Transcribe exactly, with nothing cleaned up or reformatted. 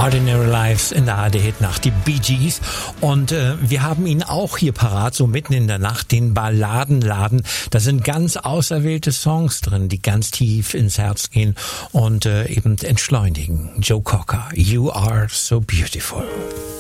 Ordinary Lives in der A R D-Hit-Nacht, die Bee Gees. Und äh, wir haben ihn auch hier parat, so mitten in der Nacht, den Balladenladen. Da sind ganz auserwählte Songs drin, die ganz tief ins Herz gehen und äh, eben entschleunigen. Joe Cocker, You Are So Beautiful.